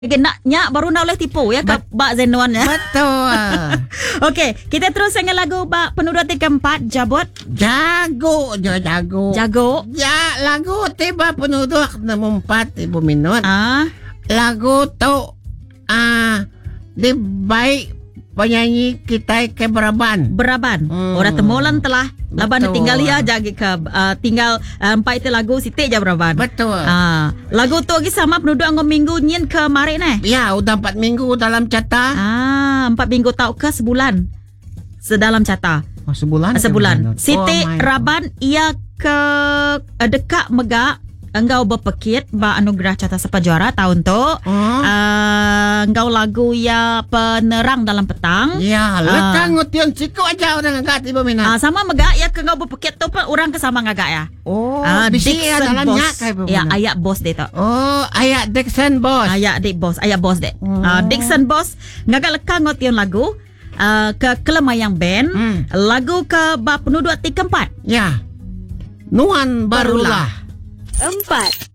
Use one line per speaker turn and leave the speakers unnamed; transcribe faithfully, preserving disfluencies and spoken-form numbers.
Nak nyak baru nak boleh tipu ya Kak Bak Zenuan ya.
Betul.
Okey, kita terus dengan lagu Bak penuduh tiga empat Jabot.
Jago je jago.
Jago.
Ya, lagu tiba penuduh nombor empat Ibu Minut.
Ah,
Lagu tu ah di baik penyanyi kita ke Beraban.
Beraban.
Hmm.
Orang temolan telah laban
Betul.
tinggal ya jagi ke uh, tinggal uh, empat itu lagu Siti je Beraban.
Betul.
Ah, lagu tu lagi sama penuduh ngom minggu nyin ke mari nah.
Ya, udah empat minggu dalam cata.
Ah, empat minggu tau ke sebulan. Sedalam cata.
Oh, sebulan.
Ah, sebulan. Siti
oh,
Raban ia ke uh, dekat Megak. Engkau berpekit ba anugerah Cata Sepa Juara tahun tu.
Oh.
Uh, engkau lagu ya penerang dalam petang.
Ya, lekang uh, ngution siku aja orang agak Ibu Minut.
Uh, sama Megak ya ke engkau berpekit tu pun orang ke sama ngagak ya.
Oh,
Ah,
bisi
Dixon
dalamnya
Boss.
kayak Ibu
Ya,
Minut.
ayak bos dia tu.
Oh, ayat Dixon Boss.
Ayak dik bos, ayak bos dek.
Oh.
Uh, Dixon Boss ngagak lekang ngotion lagu uh, ke Kelemayang Band.
Hmm.
Lagu ke ba penuduh tiga empat.
Ya. Nuan Barulah.
Empat.